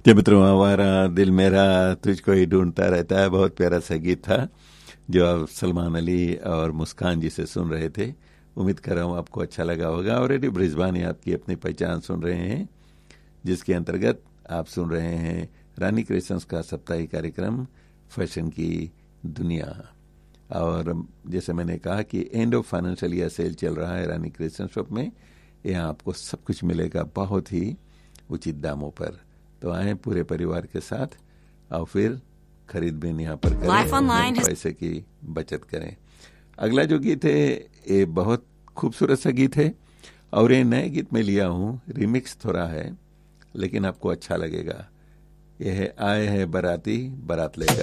कि मित्रों, हमारा दिल मेरा तुझको ही ढूंढता रहता है, बहुत प्यारा सा गीत था जो आप सलमान अली और मुस्कान जी से सुन रहे थे। उम्मीद कर रहा हूँ आपको अच्छा लगा होगा। और रेडियो ब्रिजबानी आपकी अपनी पहचान सुन रहे हैं, जिसके अंतर्गत आप सुन रहे हैं रानी क्रिएशंस का साप्ताहिक कार्यक्रम फैशन की दुनिया। और जैसे मैंने कहा कि end of financial year cell चल रहा है रानी क्रिएशन शॉप में। यहाँ आपको सब कुछ मिलेगा बहुत ही उचित दामों पर। तो आए पूरे परिवार के साथ और फिर खरीद बिन यहाँ पर करें, पैसे की बचत करें। अगला जो गीत है ये बहुत खूबसूरत सा गीत है और ये नए गीत में लिया हूँ, रिमिक्स थोड़ा है लेकिन आपको अच्छा लगेगा। यह है आए हैं बाराती बारात लेकर।